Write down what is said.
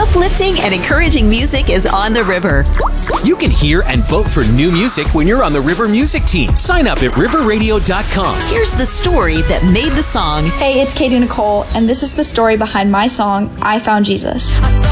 uplifting and encouraging music is on the river. You can hear and vote for new music when you're on the River Music team. Sign up at riverradio.com. Here's the story that made the song. Hey, it's Katie Nicole, and this is the story behind my song, I Found Jesus.